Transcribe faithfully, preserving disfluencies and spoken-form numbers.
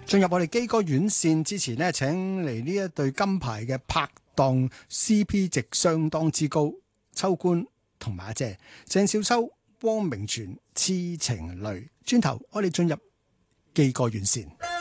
進入我哋基哥院線之前呢，請嚟呢一對金牌嘅拍檔 C P 值相當之高，秋官同埋阿姐鄭少秋、汪明荃痴情淚。轉頭我哋進入基哥院線。